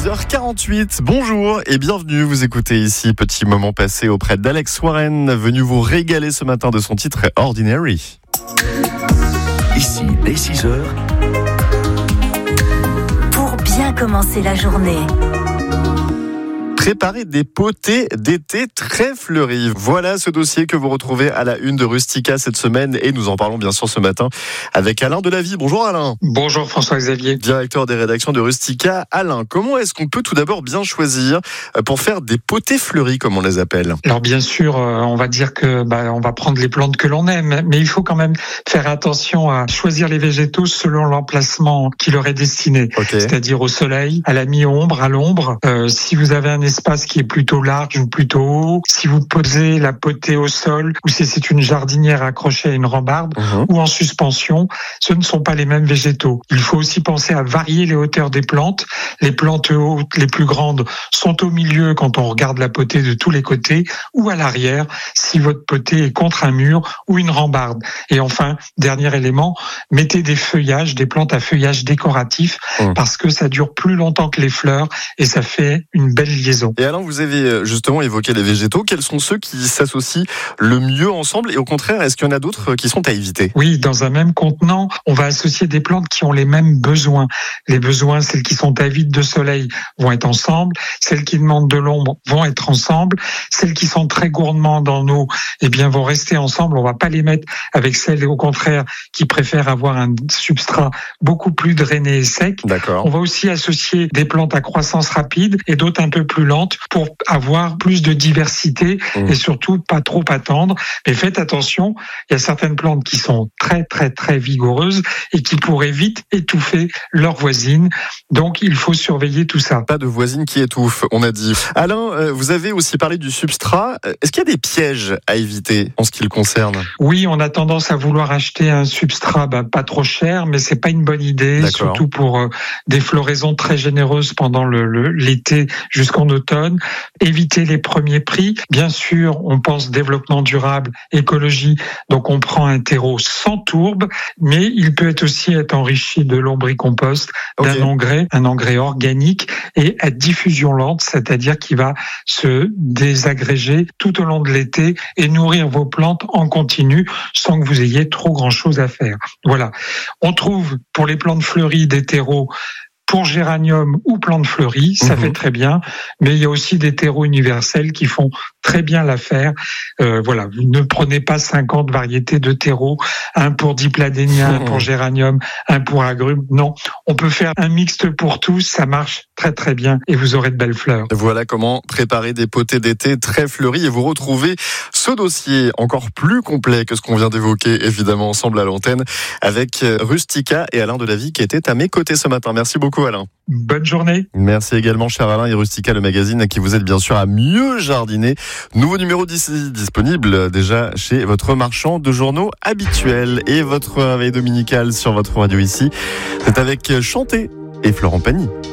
6h48, bonjour et bienvenue, vous écoutez ici Petit moment passé auprès d'Alex Warren, venu vous régaler ce matin de son titre Ordinary. Ici, dès 6h. Pour bien commencer la journée. Préparer des potées d'été très fleuries. Voilà ce dossier que vous retrouvez à la une de Rustica cette semaine et nous en parlons bien sûr ce matin avec Alain Delavie. Bonjour Alain. Bonjour François-Xavier. Directeur des rédactions de Rustica. Alain, comment est-ce qu'on peut tout d'abord bien choisir pour faire des potées fleuries comme on les appelle ? Alors bien sûr, on va dire que on va prendre les plantes que l'on aime, mais il faut quand même faire attention à choisir les végétaux selon l'emplacement qui leur est destiné. Okay. C'est-à-dire au soleil, à la mi-ombre, à l'ombre. Si vous avez un espace qui est plutôt large ou plutôt haut, si vous posez la potée au sol ou si c'est une jardinière accrochée à une rambarde ou en suspension, ce ne sont pas les mêmes végétaux. Il faut aussi penser à varier les hauteurs des plantes. Les plantes hautes, les plus grandes, sont au milieu quand on regarde la potée de tous les côtés ou à l'arrière si votre potée est contre un mur ou une rambarde. Et enfin, dernier élément, mettez des feuillages, des plantes à feuillage décoratif parce que ça dure plus longtemps que les fleurs et ça fait une belle liaison. Et Alain, vous avez justement évoqué les végétaux. Quels sont ceux qui s'associent le mieux ensemble et au contraire, est-ce qu'il y en a d'autres qui sont à éviter ? Oui, dans un même contenant, on va associer des plantes qui ont les mêmes besoins. Les besoins, celles qui sont avides de soleil vont être ensemble, celles qui demandent de l'ombre vont être ensemble, celles qui sont très gourmandes en eau, vont rester ensemble. On va pas les mettre avec celles au contraire qui préfèrent avoir un substrat beaucoup plus drainé et sec. D'accord. On va aussi associer des plantes à croissance rapide et d'autres un peu plus lentes pour avoir plus de diversité et surtout pas trop attendre. Mais faites attention, il y a certaines plantes qui sont très très très vigoureuses et qui pourraient vite étouffer leurs voisines. Donc il faut surveiller tout ça. Pas de voisines qui étouffent, on a dit. Alain, vous avez aussi parlé du substrat. Est-ce qu'il y a des pièges à éviter en ce qui le concerne ? Oui, on a tendance à vouloir acheter un substrat pas trop cher, mais c'est pas une bonne idée, D'accord. surtout pour des floraisons très généreuses pendant l'été jusqu'en automne. Éviter les premiers prix. Bien sûr, on pense développement durable, écologie, donc on prend un terreau sans tourbe, mais il peut aussi être enrichi de lombricompost, d'un engrais organique et à diffusion lente, c'est-à-dire qui va se désagréger tout au long de l'été et nourrir vos plantes en continu sans que vous ayez trop grand-chose à faire. Voilà. On trouve pour les plantes fleuries des terreaux pour géranium ou plantes fleuries, ça fait très bien, mais il y a aussi des terreaux universels qui font très bien l'affaire. Voilà, vous ne prenez pas 50 variétés de terreaux, un pour dipladénia, un pour géranium, un pour agrumes. Non, on peut faire un mixte pour tous, ça marche très très bien et vous aurez de belles fleurs. Voilà comment préparer des potées d'été très fleuries et vous retrouvez ce dossier encore plus complet que ce qu'on vient d'évoquer évidemment ensemble à l'antenne avec Rustica et Alain Delavie qui étaient à mes côtés ce matin. Merci beaucoup Alain. Bonne journée. Merci également cher Alain et Rustica, le magazine qui vous aide bien sûr à mieux jardiner. Nouveau numéro d'ici disponible déjà chez votre marchand de journaux habituel et votre réveil dominical sur votre radio ici. C'est avec Chanter et Florent Pagny.